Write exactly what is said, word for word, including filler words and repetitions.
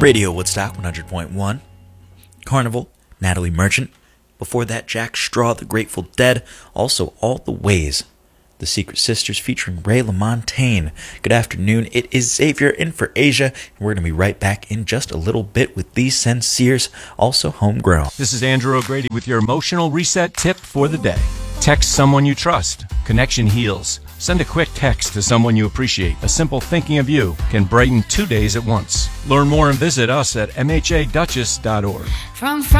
Radio Woodstock one hundred point one, Carnival, Natalie Merchant. Before that, Jack Straw, The Grateful Dead. Also, All the Ways, The Secret Sisters featuring Ray LaMontagne. Good afternoon, it is Xavier in for Asia, and we're going to be right back in just a little bit with these Sincers, also homegrown. This is Andrew O'Grady with your emotional reset tip for the day. Text someone you trust. Connection heals. Send a quick text to someone you appreciate. A simple thinking of you can brighten two days at once. Learn more and visit us at m h a duchess dot org. From